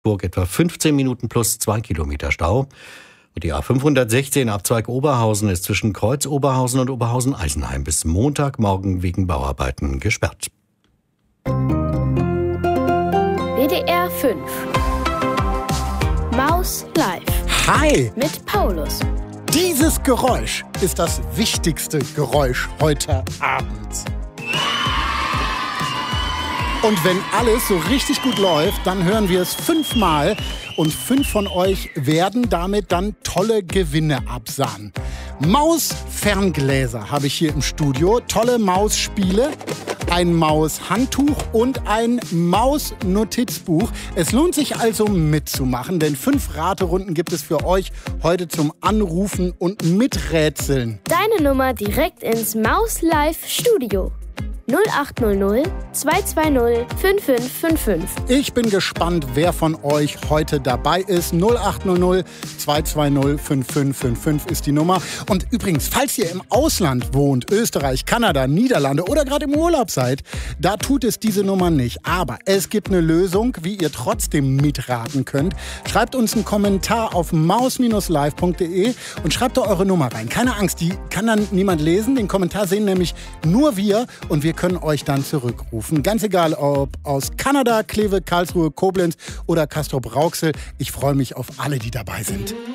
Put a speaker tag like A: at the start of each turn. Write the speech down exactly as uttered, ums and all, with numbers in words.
A: Burg etwa fünfzehn Minuten plus zwei Kilometer Stau. Und die A fünfhundertsechzehn Abzweig Oberhausen ist zwischen Kreuz Oberhausen und Oberhausen-Eisenheim bis Montagmorgen wegen Bauarbeiten gesperrt.
B: W D R fünf Maus Live.
C: Hi!
B: Mit Paulus.
C: Dieses Geräusch ist das wichtigste Geräusch heute Abend. Und wenn alles so richtig gut läuft, dann hören wir es fünfmal. Und fünf von euch werden damit dann tolle Gewinne absahnen. Mausferngläser habe ich hier im Studio. Tolle Mausspiele, ein Maushandtuch und ein Mausnotizbuch. Es lohnt sich also mitzumachen, denn fünf Raterunden gibt es für euch heute zum Anrufen und Miträtseln.
B: Deine Nummer direkt ins Maus Live Studio. null acht null null zwei zwei null fünf fünf fünf fünf.
C: Ich bin gespannt, wer von euch heute dabei ist. null acht null null zwei zwei null fünf fünf fünf fünf ist die Nummer. Und übrigens, falls ihr im Ausland wohnt, Österreich, Kanada, Niederlande oder gerade im Urlaub seid, da tut es diese Nummer nicht. Aber es gibt eine Lösung, wie ihr trotzdem mitraten könnt. Schreibt uns einen Kommentar auf maus live punkt de und schreibt da eure Nummer rein. Keine Angst, die kann dann niemand lesen. Den Kommentar sehen nämlich nur wir und wir können euch dann zurückrufen. Ganz egal, ob aus Kanada, Kleve, Karlsruhe, Koblenz oder Castrop-Rauxel. Ich freue mich auf alle, die dabei sind.